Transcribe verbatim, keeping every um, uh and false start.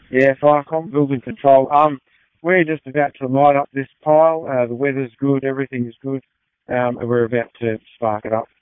Yeah, Firecom, building control. Um, we're just about to light up this pile. Uh, the weather's good, everything's good, um, and we're about to spark it up.